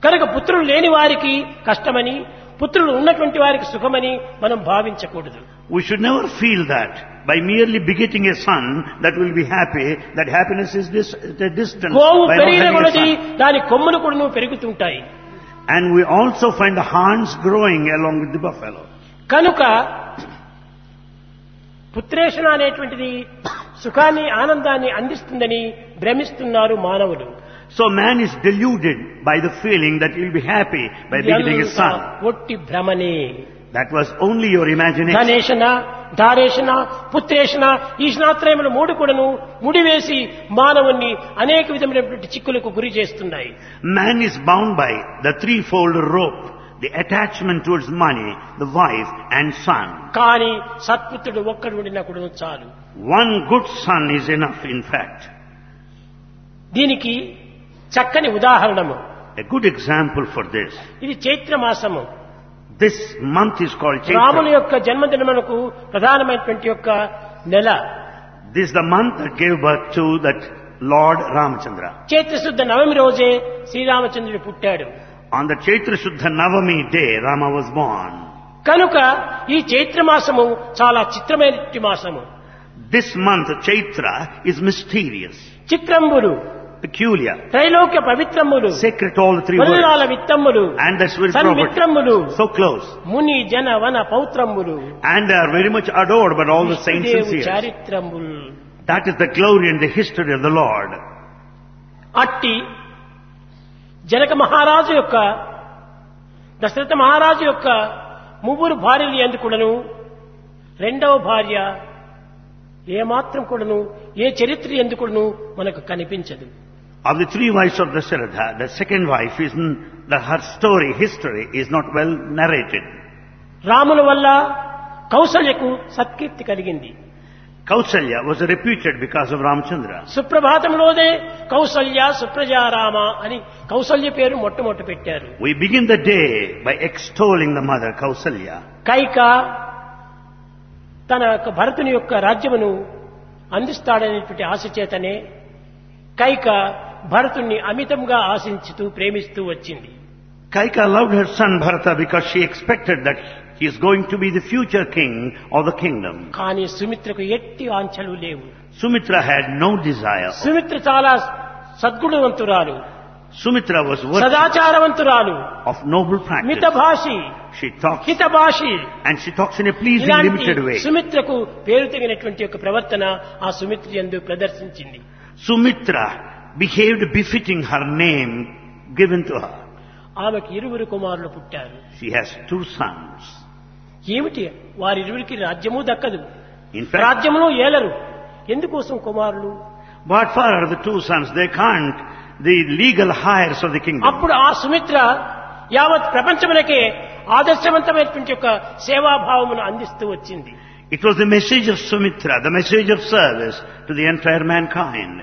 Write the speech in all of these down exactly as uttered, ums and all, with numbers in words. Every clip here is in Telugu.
కనుక పుత్రులు లేని వారికి కష్టమని, పుత్రులు ఉన్నటువంటి వారికి సుఖమని మనం భావించకూడదు. We should never feel that by merely begetting a son that will be happy, that happiness is this, at a distance. గోవు by not పెరిగిన having a కొలది son. దాని కొమ్ములు కూడా పెరుగుతుంటాయి. And we also find the horns growing along with the buffalo. కనుక పుత్రేషణ అనేటువంటిది సుఖాన్ని ఆనందాన్ని అందిస్తుందని భ్రమిస్తున్నారు మానవులు. So man is deluded by the feeling that he will be happy by begetting a son. ఒట్టి భ్రమనే. That was only your imagination. ధనేషణ, ధారేషణ, పుత్రేషణ ఈ స్నాత్రయములు మూడు కూడాను ముడివేసి మానవుణ్ణి అనేక విధమైనటువంటి చిక్కులకు గురి చేస్తున్నాయి. Man is bound by the threefold rope, the attachment towards money, the wife and son. కానీ సత్పుత్రుడు ఒక్కడు ఉండినా కూడా చాలు. One good son is enough, in fact. దీనికి చక్కని ఉదాహరణము. A good example for this. ఇది చైత్ర మాసము. This month is called రాముని Chaitra. యొక్క జన్మదినమునకు ప్రధానమైనటువంటి యొక్క నెల. This is the month that gave birth to that Lord Ramachandra. Chaitra శుద్ధ నవమి రోజే శ్రీరామచంద్రుడు పుట్టాడు. On the Chaitra Shuddha Navami day, Rama was born. కనుక ఈ చైత్ర మాసము చాలా చిత్రమైనటువంటి మాసము. This month, Chaitra, is mysterious, చిత్రంబులు, peculiar, Trailokya పవిత్రములు, sacred to all the three వనరాల worlds. విత్తములు, And that's very సన్మిత్రములు, proper. So close. ముని జన వన పౌత్రములు, And are very much adored by all the saints and విష్ణుదేవు seers. చారిత్రములు. That is the glory and the history of the Lord. అట్టి జనక మహారాజు యొక్క దశరథ మహారాజు యొక్క ముగ్గురు భార్యలు ఎందుకుడను రెండవ భార్య ఏమాత్రం కూడాను ఏ చరిత్ర ఎందుకుడను మనకు కనిపించదు. Of the three wives of Dasharatha, the second wife is n- the, her story, history is not well narrated. రాముల వల్ల కౌసల్యకు సత్కీర్తి కలిగింది. Kausalya was reputed because of Ramachandra. సుప్రభాతంలోనే Kaushalya Suprajarama అని కౌసల్య పేరు మొట్టమొదట పెట్టారు. We begin the day by extolling the mother, Kausalya. Kaika తన యొక్క భరతుని యొక్క రాజ్యమును అందిస్తాడనేటువంటి ఆశ చేతనే కైక భరతుణ్ణి అమితంగా ఆశించుతూ ప్రేమిస్తూ వచ్చింది. Kaika loved her son Bharata because she expected that he is going to be the future king of the kingdom. కానీ సుమిత్రకు ఎట్టి ఆంఛలు లేవు. Sumitra had no desire. Sumitra చాలా సద్గుణవంతురాలు, Sumitra was worthy సదాచారవంతురాలు, of noble practice. మితభాషి, She talks హితభాషి. and she talks in a pleasing, ఇలాంటి limited way. సుమిత్రకు పేరు తగినటువంటి యొక్క ప్రవర్తన ఆ సుమిత్ర యందు ప్రదర్శించింది. Sumitra behaved befitting her name given to her. ఆమెకు ఇరువురు కుమారులు పుట్టారు. She has two sons. ఏమిటి వారిరువురికి రాజ్యము దక్కదు, In fact, రాజ్యమును ఏలరు. ఎందుకోసం కుమారులు? but for the two sons, they can't the legal heirs of the kingdom. అప్పుడు ఆ సుమిత్ర యావత్ ప్రపంచమునకే ఆదర్శవంతమైనటువంటి యొక్క సేవాభావమును అందిస్తూ వచ్చింది. It was the message of Sumitra, the message of service to the entire mankind.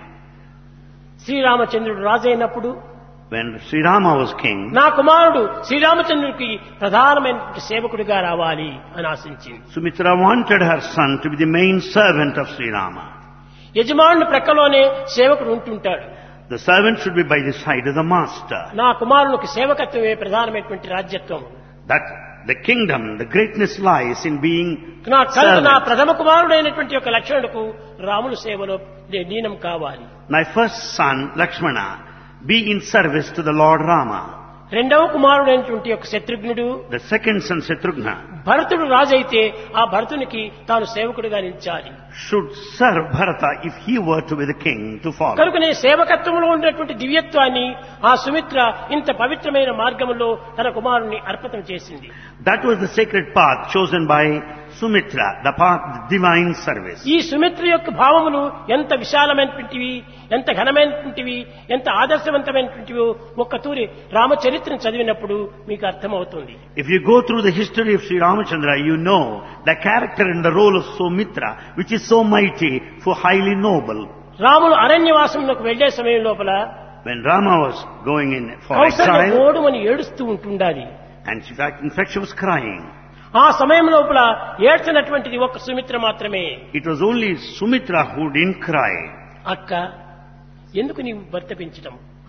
శ్రీరామచంద్రుడు రాజైనప్పుడు When Sri Rama was king, నా కుమారుడు శ్రీరామచంద్రుడికి ప్రధానమైనటువంటి సేవకుడిగా రావాలి అని ఆశించింది. Sumitra wanted her son to be the main servant of Sri Rama. యజమానుడి ప్రక్కలోనే సేవకుడు ఉంటుంటాడు. The servant should be by the side of the master. నా కుమారునికి సేవకత్వమే ప్రధానమైనటువంటి రాజ్యత్వం. That the kingdom, the greatness lies in being నా కనుక నా servant. ప్రథమ కుమారుడైనటువంటి యొక్క లక్ష్మణుడుకు రాముల సేవలో లీనం కావాలి. My first son, Lakshmana, be in service to the Lord Rama. రెండవ కుమారుడైనటువంటి యొక్క శత్రుఘ్నుడు, The second son, Shatrugna, భరతుడు రాజైతే ఆ భరతునికి తాను సేవకుడిగా నిలిచాలి. should serve Bharata if he were to be the king to follow. కనుకనే సేవకత్వంలో ఉన్నటువంటి దివ్యత్వాన్ని ఆ సుమిత్ర ఇంత పవిత్రమైన మార్గంలో తన కుమారుని అర్పితం చేసింది. That was the sacred path chosen by Sumitra, the path of divine service. ఈ సుమిత్ర యొక్క భావములు ఎంత విశాలమైనటువంటివి, ఎంత ఘనమైనటువంటివి, ఎంత ఆదర్శవంతమైనటువంటివో ఒక్క తూరి రామచరిత్రను చదివినప్పుడు మీకు అర్థమవుతుంది. If you go through the history of Sri Ramachandra, you know the character and the role of Sumitra, which is so mighty, so highly noble. Ramulu అరణ్యవాసంలోకి వెళ్లే సమయం లోపల When Rama was going in for Kaushalya exile, ఓడుమని ఏడుస్తూ ఉంటుండాలి. and in fact, in fact she was crying. ఆ సమయం లోపల ఏడ్చినటువంటిది ఒక్క సుమిత్ర మాత్రమే. It was only Sumitra who didn't cry. అక్క, ఎందుకు నీవు భర్త పెంచటం?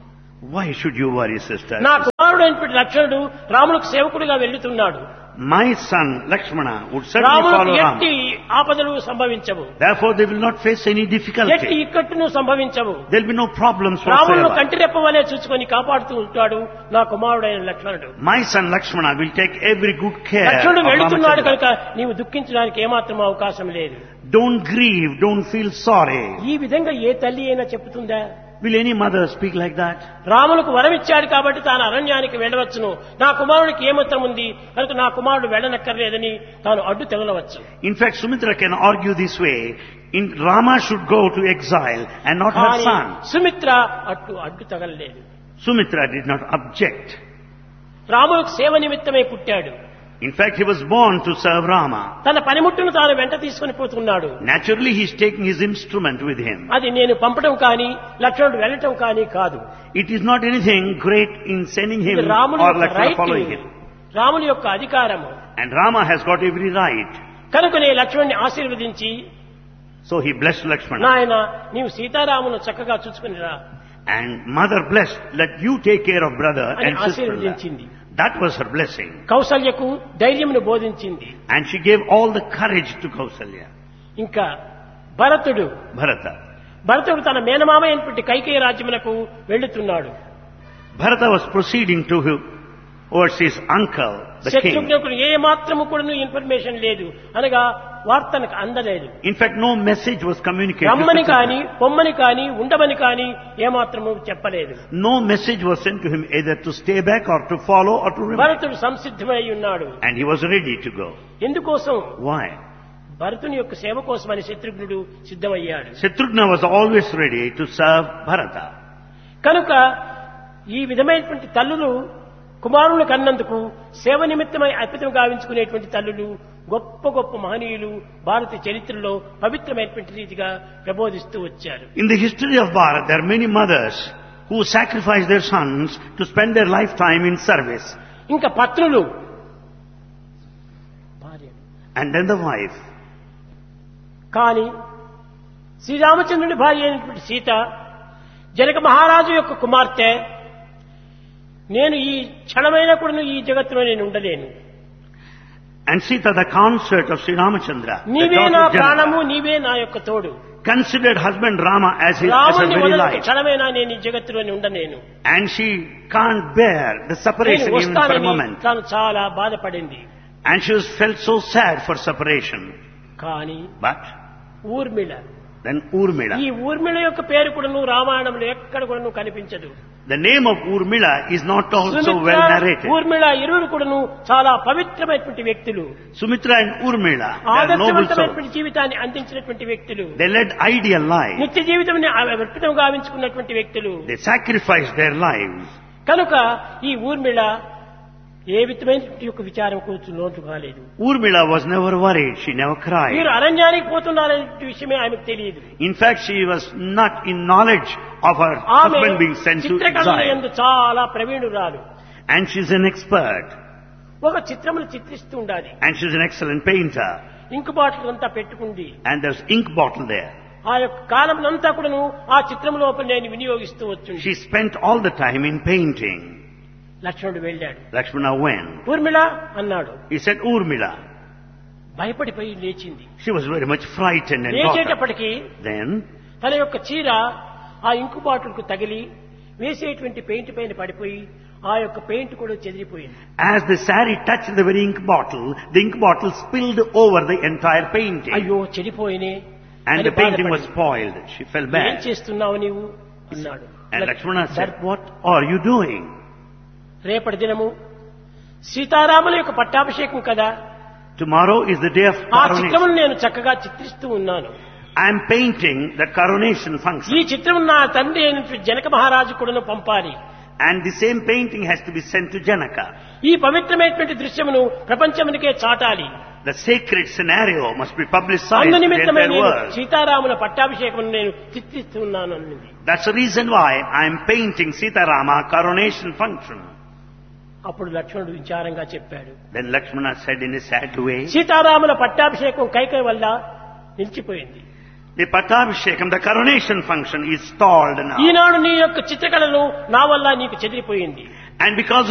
Why should you worry, sister? నా కుమారుడైనటువంటి లక్ష్మణుడు రాములకు సేవకుడిగా వెళ్తున్నాడు. My son Lakshmana would certainly రాములకు follow ఎట్టి Rama. ఆపదలు సంభవించవు, Therefore they will not face any ఎట్టి difficulty. ఇక్కట్టును సంభవించవు. There will be no problems రాములను whatsoever. కంటిరెప్ప వలె చూసుకొని కాపాడుతూ ఉంటాడు నా కుమారుడైన లక్ష్మణుడు. My son Lakshmana will take every good care of లక్ష్మణుడు వెళుతున్నాడు Ramachandra. కనుక నీవు దుఃఖించడానికి ఏమాత్రం అవకాశం లేదు. Don't grieve, don't feel sorry. ఈ విధంగా ఏ తల్లి అయినా చెప్తుందా? Will any mother speak like that? రాములకు వరం ఇచ్చాడు కాబట్టి తాను అరణ్యానికి వెళ్ళవచ్చును, నా కుమారుడికి ఏమాత్రం ఉంది కనుక నా కుమారుడు వెళ్ళనక్కర్లేదని తాను అడ్డు తెగలవచ్చు. In fact, Sumitra can argue this way. In Rama should go to exile and not her కానీ son. సుమిత్ర అట్టు అడ్డు తగలలేదు. Sumitra did not object. రాములకు సేవ నిమిత్తమే పుట్టాడు. In fact, he was born to serve Rama. తన పనిముట్టును తాను వెంట తీసుకుని పోతున్నాడు. Naturally, he is taking his instrument with him. అది నేను పంపడం కానీ లక్ష్మణుడు వెళ్ళటం కానీ కాదు. It is not anything great in sending him ఇది రాముని or యొక్క Lakshmana రైట్, following him. రాముని యొక్క అధికారము. And Rama has got every right. కనుకనే లక్ష్మణుని ఆశీర్వదించి, So he blessed Lakshmana. నాయన నీవు సీతారామును చక్కగా చూసుకుని రా And mother blessed, let you take care of brother అని and sister. ఆశీర్వదించింది. That was her blessing. కౌసల్యకు ధైర్యమును బోధించింది. And she gave all the courage to Kausalya. ఇంకా భరతుడు Bharata. భరతుడు తన మేనమామ అయినటువంటి కైకేయ రాజ్యమునకు వెళ్తున్నాడు. Bharata was proceeding to him towards his uncle, the king. శత్రుఘ్నుకు ఏ మాత్రము కూడా ఇన్ఫర్మేషన్ లేదు, అనగా వార్తనకు అందలేదు. In fact, no message was communicated. రమ్మని to కాని Shatrugna. పొమ్మని కాని ఉండమని కాని ఏమాత్రము చెప్పలేదు. No message was sent to him either to stay back or to follow or to remain. భరతుడు సంసిద్ధమై ఉన్నాడు. And he was ready to go. ఎందుకోసం? Why? భరతుని యొక్క సేవ కోసమని శత్రుఘ్నుడు సిద్ధమయ్యాడు. Shatrugna was always ready to serve Bharata. కనుక ఈ విధమైనటువంటి తల్లులు కుమారులు కన్నందుకు సేవ నిమిత్తమై అర్పితం గావించుకునేటువంటి తల్లులు గొప్ప గొప్ప మహనీయులు భారత చరిత్రలో పవిత్రమైనటువంటి రీతిగా ప్రబోధిస్తూ వచ్చారు. In the history of Bharat, there are many mothers who sacrifice their sons to spend their lifetime in service. ఇంకా పత్నులు, భార్య. And then the wife. కానీ శ్రీరామచంద్రుని భార్య అయినటువంటి సీత జనక మహారాజు యొక్క కుమార్తె, నేను ఈ క్షణమైనా కూడా ఈ జగత్తులో నేను ఉండలేను, And Sita, the consort of Sri Ramachandra, the నీవే daughter నా of Janaka, ప్రాణము, నీవే నా యొక్క తోడు, considered husband Rama as his as her రాముని very వదలని life. క్షణమైనా నేను ఈ జగత్తులోని ఉండలేను, And she can't bear the నేను separation even for a వస్తానని moment. తాను చాలా బాధపడింది. And she was felt so sad for separation. కానీ But ఊర్మిళ, then Urmila. ఈ ఊర్మిళ యొక్క పేరు కూడాను రామాయణంలో ఎక్కడ కూడాను కనిపించదు. The name of Urmila is not also Sumitra, well narrated. Urmila ఇరువురు కూడాను చాలా పవిత్రమైనటువంటి వ్యక్తులు, Sumitra and Urmila, they are noble souls. ఆదర్శవంతమైనటువంటి జీవితాన్ని అందించినటువంటి వ్యక్తులు, They led ideal lives. నిత్య జీవితం అర్పితం గావించుకున్నటువంటి వ్యక్తులు. They sacrificed their lives. కనుక ఈ ఊర్మిళ ఏ విధమైనటువంటి యొక్క విచారం కూర్చు లోటు కాలేదు. Urmila was never worried. She never మీరు cried. అరణ్యానికి పోతున్నారనే విషయమే ఆమెకు తెలియదు. In fact, she was not in knowledge of her ఆమె husband being sent to చిత్రకళ exile. యందు చాలా ప్రవీణురాలు. And she's an expert. ఒక చిత్రమును చిత్రిస్తూ ఉండాలి. And she's an excellent painter. Ink bottle అంతా పెట్టుకుంది. And there's ink bottle there. ఆ యొక్క కాలం అంతా కూడాను ఆ చిత్రం లోపల నేను వినియోగిస్తూ వచ్చింది. She spent all the time in painting. లక్ష్మణుడు వెళ్ళాడు. Lakshmana went. ఊర్మిళ అన్నాడు. He said, Urmila. భయపడిపోయి లేచింది. She was very much frightened and got up. లేచేటప్పటికి Then తన యొక్క చీర ఆ ఇంకు బాటిల్ కు తగిలి వేసేటువంటి పెయింట్ పైన పడిపోయి ఆ యొక్క పెయింట్ కూడా చెదిరిపోయింది. as the sari touched the very ink bottle, the ink bottle spilled over the entire painting. అయ్యో చెడిపోయినే And అని the painting was బాధపడింది. spoiled. She felt ఏం bad. చేస్తున్నావు నీవు అన్నాడు. And Lakshmana said, what are you doing? రేపటి దినము సీతారాముల యొక్క పట్టాభిషేకం కదా, Tomorrow is the day of ఆ coronation. చిత్రమును నేను చక్కగా చిత్రిస్తూ ఉన్నాను. I am painting the coronation function. ఈ చిత్రం నా తండ్రి అయినటువంటి జనక మహారాజు కూడాను పంపాలి. And the same painting has to be sent to Janaka. ఈ పవిత్రమైనటువంటి దృశ్యమును ప్రపంచమునికే చాటాలి. The sacred scenario must be publicized అందు to the నిమిత్తమే entire నేను world. సీతారాముల పట్టాభిషేకం నేను చిత్రిస్తున్నాను అన్నది. That's the reason why I am painting Sitarama coronation function. అప్పుడు లక్ష్మణుడు విచారంగా చెప్పాడు. Then Lakshmana said in a sad way, సీతారాముల పట్టాభిషేకం కైకేయి వల్ల నిలిచిపోయింది. The Pattabhishekam, the coronation function is stalled now. ఈనాడు నీ యొక్క చిత్రకళను నా వల్ల నీకు చెదిరిపోయింది. And because